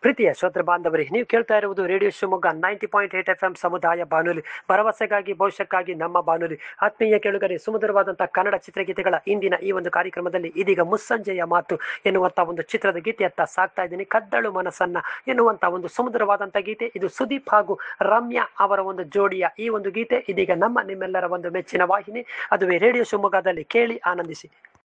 ಪ್ರೀತಿಯ ಶ್ರೋತೃ ಬಾಂಧವರೇ, ನೀವು ಕೇಳ್ತಾ ಇರುವುದು ರೇಡಿಯೋ ಶಿವಮೊಗ್ಗ 90.8 FM ಸಮುದಾಯ ಬಾನುಲಿ, ಭರವಸೆಗಾಗಿ ಭವಿಷ್ಯಕ್ಕಾಗಿ ನಮ್ಮ ಬಾನುಲಿ. ಆತ್ಮೀಯ ಕೇಳುಗರೆ, ಸುಮಧುರವಾದಂತಹ ಕನ್ನಡ ಚಿತ್ರಗೀತೆಗಳ ಇಂದಿನ ಈ ಒಂದು ಕಾರ್ಯಕ್ರಮದಲ್ಲಿ ಇದೀಗ ಮುಸ್ಸಂಜೆಯ ಮಾತು ಎನ್ನುವಂತಹ ಒಂದು ಚಿತ್ರದ ಗೀತೆಯತ್ತ ಸಾಕ್ತಾ ಇದ್ದೀನಿ. ಕದ್ದಳು ಮನಸ್ಸನ್ನ ಎನ್ನುವಂತಹ ಒಂದು ಸುಮಧುರವಾದಂತಹ ಗೀತೆ. ಇದು ಸುದೀಪ್ ಹಾಗೂ ರಮ್ಯಾ ಅವರ ಒಂದು ಜೋಡಿಯ ಈ ಒಂದು ಗೀತೆ ಇದೀಗ ನಿಮ್ಮೆಲ್ಲರ ಒಂದು ಮೆಚ್ಚಿನ ವಾಹಿನಿ, ಅದುವೇ ರೇಡಿಯೋ ಶಿವಮೊಗ್ಗದಲ್ಲಿ ಕೇಳಿ ಆನಂದಿಸಿ.